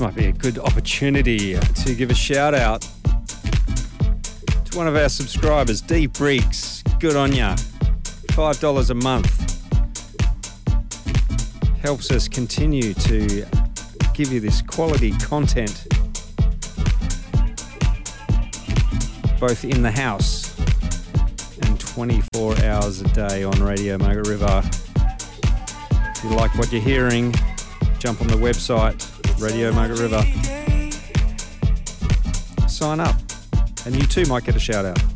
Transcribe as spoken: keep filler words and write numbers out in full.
might be a good opportunity to give a shout out to one of our subscribers, D Briggs. Good on ya. five dollars a month. Helps us continue to give you this quality content, both in the house and twenty-four hours a day on Radio Margaret River. If you like what you're hearing, jump on the website, Radio Margaret River. Sign up, and you too might get a shout out.